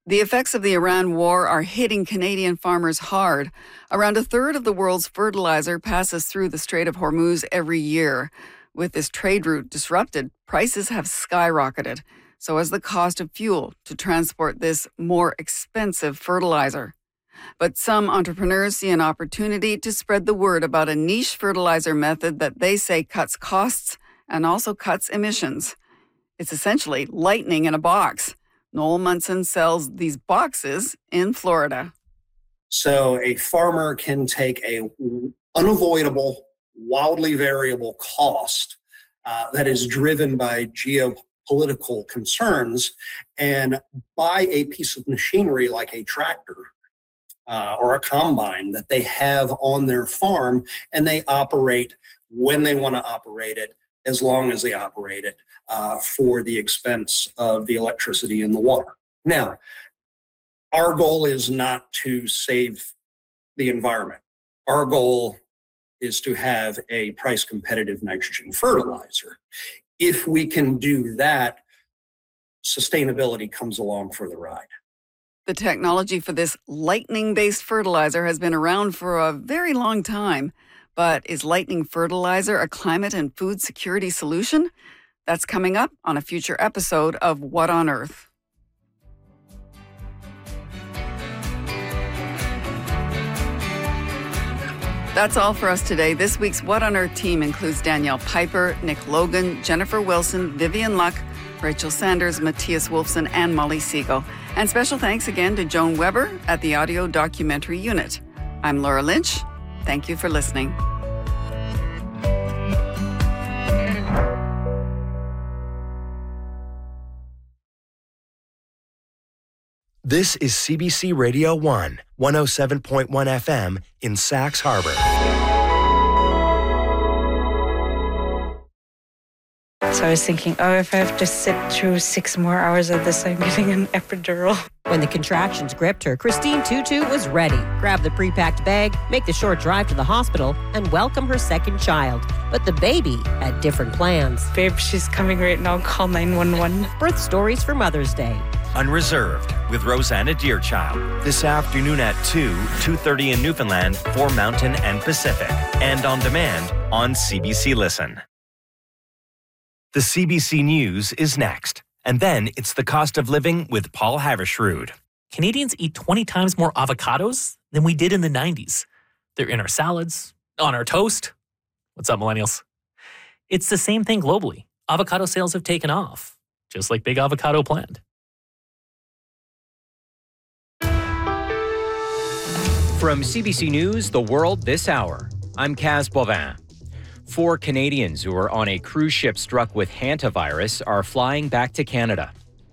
The effects of the Iran war are hitting Canadian farmers hard. Around a third of the world's fertilizer passes through the Strait of Hormuz every year. With this trade route disrupted, prices have skyrocketed. So has the cost of fuel to transport this more expensive fertilizer. But some entrepreneurs see an opportunity to spread the word about a niche fertilizer method that they say cuts costs and also cuts emissions. It's essentially lightning in a box. Noel Munson sells these boxes in Florida. So a farmer can take a unavoidable, wildly variable cost that is driven by geopolitical concerns and buy a piece of machinery like a tractor or a combine that they have on their farm, and they operate when they want to operate it, as long as they operate it for the expense of the electricity and the water. Now, our goal is not to save the environment. Our goal is to have a price competitive nitrogen fertilizer. If we can do that, sustainability comes along for the ride. The technology for this lightning-based fertilizer has been around for a very long time. But is lightning fertilizer a climate and food security solution? That's coming up on a future episode of What on Earth? That's all for us today. This week's What on Earth team includes Danielle Piper, Nick Logan, Jennifer Wilson, Vivian Luck, Rachel Sanders, Matthias Wolfson, and Molly Siegel. And special thanks again to Joan Weber at the Audio Documentary Unit. I'm Laura Lynch. Thank you for listening. This is CBC Radio 1, 107.1 FM in Sax Harbor. So I was thinking, if I have to sit through 6 more hours of this, I'm getting an epidural. When the contractions gripped her, Christine Tutu was ready. Grab the pre-packed bag, make the short drive to the hospital, and welcome her second child. But the baby had different plans. Babe, she's coming right now. Call 911. Birth stories for Mother's Day. Unreserved with Rosanna Deerchild. This afternoon at 2:30 in Newfoundland for Mountain and Pacific. And on demand on CBC Listen. The CBC News is next. And then it's the cost of living with Paul Havershrud. Canadians eat 20 times more avocados than we did in the 90s. They're in our salads, on our toast. What's up, millennials? It's the same thing globally. Avocado sales have taken off, just like Big Avocado planned. From CBC News, The World This Hour, I'm Kaz Bovin. 4 Canadians who are on a cruise ship struck with hantavirus are flying back to Canada.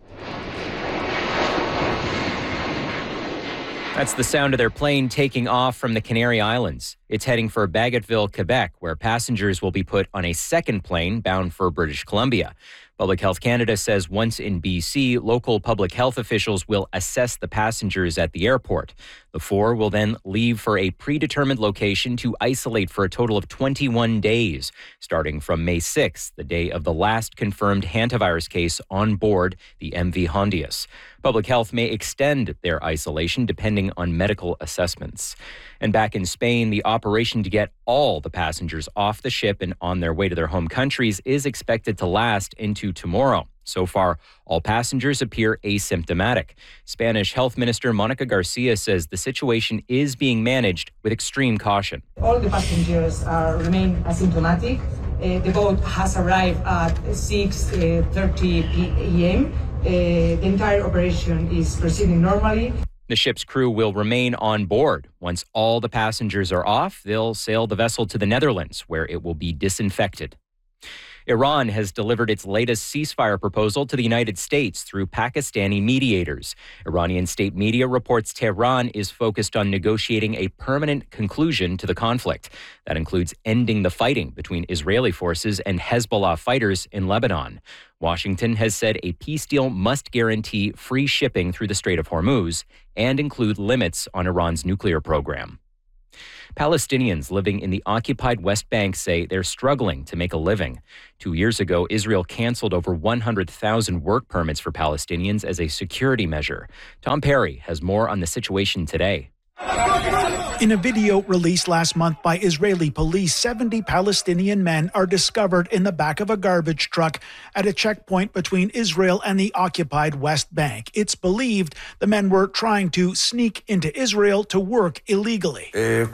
That's the sound of their plane taking off from the Canary Islands. It's heading for Bagotville, Quebec, where passengers will be put on a second plane bound for British Columbia. Public Health Canada says once in BC, local public health officials will assess the passengers at the airport. The 4 will then leave for a predetermined location to isolate for a total of 21 days, starting from May 6th, the day of the last confirmed hantavirus case on board the MV Hondius. Public Health may extend their isolation depending on medical assessments. And back in Spain, the operation to get all the passengers off the ship and on their way to their home countries is expected to last into tomorrow. So far, all passengers appear asymptomatic. Spanish Health Minister Monica Garcia says the situation is being managed with extreme caution. All the passengers remain asymptomatic. The boat has arrived at 6:30 p.m. The entire operation is proceeding normally. The ship's crew will remain on board. Once all the passengers are off, they'll sail the vessel to the Netherlands, where it will be disinfected. Iran has delivered its latest ceasefire proposal to the United States through Pakistani mediators. Iranian state media reports Tehran is focused on negotiating a permanent conclusion to the conflict. That includes ending the fighting between Israeli forces and Hezbollah fighters in Lebanon. Washington has said a peace deal must guarantee free shipping through the Strait of Hormuz and include limits on Iran's nuclear program. Palestinians living in the occupied West Bank say they're struggling to make a living. 2 years ago, Israel canceled over 100,000 work permits for Palestinians as a security measure. Tom Perry has more on the situation today. In a video released last month by Israeli police, 70 Palestinian men are discovered in the back of a garbage truck at a checkpoint between Israel and the occupied West Bank. It's believed the men were trying to sneak into Israel to work illegally.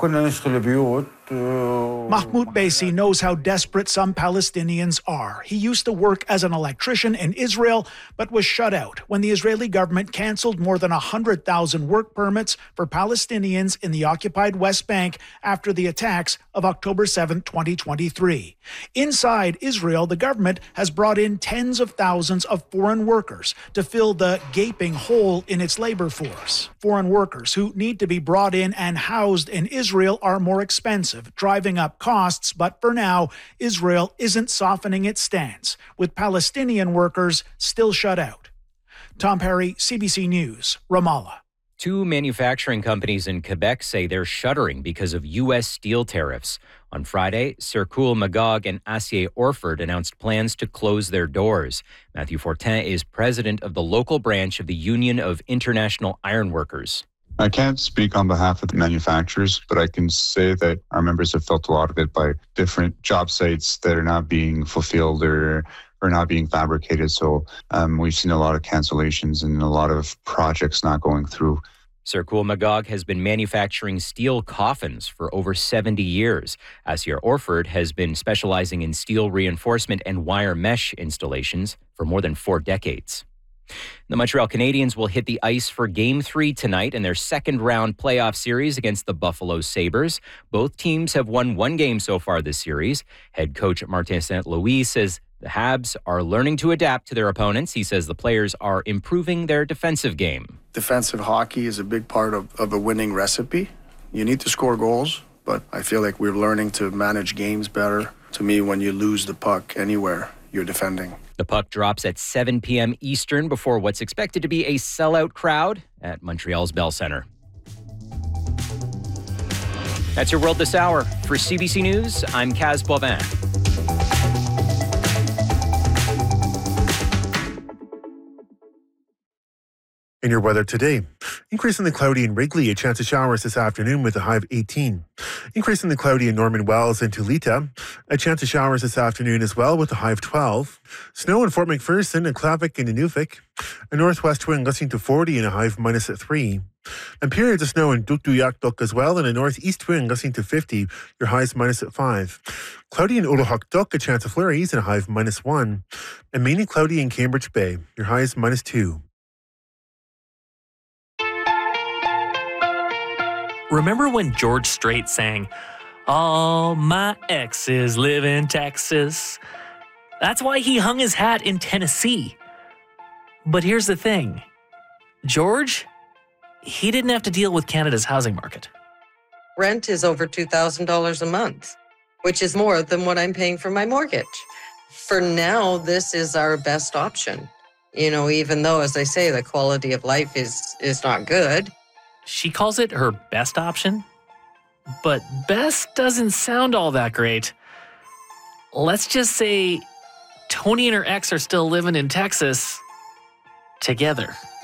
Mahmoud Baisi knows how desperate some Palestinians are. He used to work as an electrician in Israel, but was shut out when the Israeli government canceled more than 100,000 work permits for Palestinians in the occupied West Bank after the attacks of October 7, 2023. Inside Israel, the government has brought in tens of thousands of foreign workers to fill the gaping hole in its labor force. Foreign workers who need to be brought in and housed in Israel are more expensive, driving up costs, but for now, Israel isn't softening its stance, with Palestinian workers still shut out. Tom Perry, CBC News, Ramallah. 2 manufacturing companies in Quebec say they're shuttering because of U.S. steel tariffs. On Friday, Circoul Magog and Acier Orford announced plans to close their doors. Matthew Fortin is president of the local branch of the Union of International Ironworkers. I can't speak on behalf of the manufacturers, but I can say that our members have felt a lot of it by different job sites that are not being fulfilled or not being fabricated. So we've seen a lot of cancellations and a lot of projects not going through. Circoul Magog has been manufacturing steel coffins for over 70 years. Acier Orford has been specializing in steel reinforcement and wire mesh installations for more than 4 decades. The Montreal Canadiens will hit the ice for Game 3 tonight in their second-round playoff series against the Buffalo Sabres. Both teams have won 1 game so far this series. Head coach Martin St. Louis says the Habs are learning to adapt to their opponents. He says the players are improving their defensive game. Defensive hockey is a big part of a winning recipe. You need to score goals, but I feel like we're learning to manage games better. To me, when you lose the puck anywhere, you're defending. The puck drops at 7 p.m. Eastern before what's expected to be a sellout crowd at Montreal's Bell Centre. That's your World This Hour. For CBC News, I'm Kaz Bovin. In your weather today, increasingly cloudy in Wrigley, a chance of showers this afternoon with a high of 18. Increasingly cloudy in Norman Wells and Tulita, a chance of showers this afternoon as well with a high of 12. Snow in Fort McPherson and Clavic and Inuvik, a northwest wind gusting to 40 and a high of -3. And periods of snow in Dukduyakduk as well, and a northeast wind gusting to 50, your high is -5. Cloudy in Uluhakduk, a chance of flurries and a high of -1. And mainly cloudy in Cambridge Bay, your high is -2. Remember when George Strait sang, "All my exes live in Texas"? That's why he hung his hat in Tennessee. But here's the thing. George, he didn't have to deal with Canada's housing market. Rent is over $2,000 a month, which is more than what I'm paying for my mortgage. For now, this is our best option. You know, even though, as I say, the quality of life is not good. She calls it her best option, but best doesn't sound all that great. Let's just say Tony and her ex are still living in Texas together.